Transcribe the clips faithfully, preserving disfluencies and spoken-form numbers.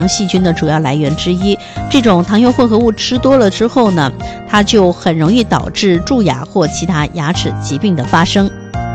细菌的主要来源之一。这种糖油混合物吃多了之后呢，它就很容易导致蛀牙或其他牙齿疾病的发生。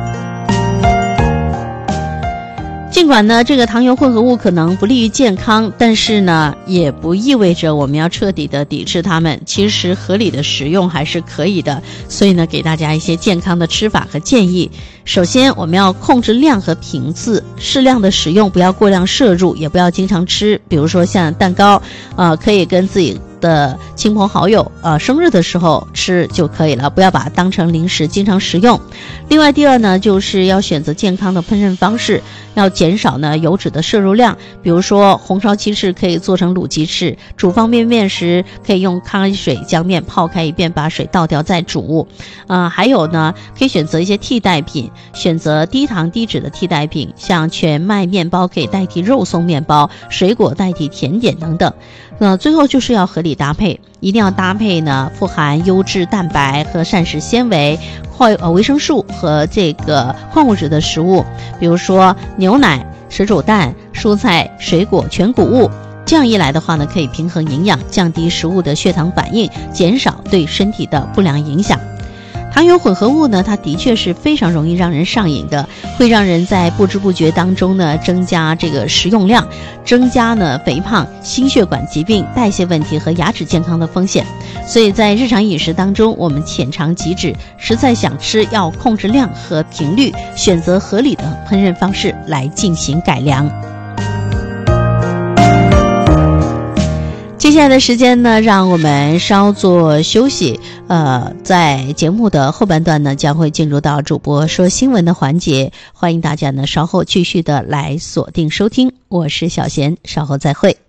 尽管呢，这个糖油混合物可能不利于健康，但是呢，也不意味着我们要彻底的抵制它们。其实合理的食用还是可以的，所以呢，给大家一些健康的吃法和建议。首先，我们要控制量和频次，适量的使用，不要过量摄入，也不要经常吃。比如说像蛋糕，呃，可以跟自己的亲朋好友呃生日的时候吃就可以了，不要把它当成零食经常食用。另外第二呢，就是要选择健康的烹饪方式，要减少呢油脂的摄入量。比如说红烧鸡翅可以做成卤鸡翅，煮方便面时可以用开水将面泡开一遍，把水倒掉再煮。呃，还有呢，可以选择一些替代品，选择低糖低脂的替代品，像全麦面包可以代替肉松面包，水果代替甜点等等。那最后就是要合理搭配，一定要搭配呢富含优质蛋白和膳食纤维、矿呃维生素和这个矿物质的食物，比如说牛奶、水煮蛋、蔬菜、水果、全谷物。这样一来的话呢，可以平衡营养，降低食物的血糖反应，减少对身体的不良影响。糖油混合物呢，它的确是非常容易让人上瘾的，会让人在不知不觉当中呢增加这个食用量，增加呢肥胖、心血管疾病、代谢问题和牙齿健康的风险。所以在日常饮食当中，我们浅尝即止，实在想吃要控制量和频率，选择合理的烹饪方式来进行改良。接下来的时间呢，让我们稍作休息。呃，在节目的后半段呢，将会进入到主播说新闻的环节，欢迎大家呢稍后继续的来锁定收听。我是小贤，稍后再会。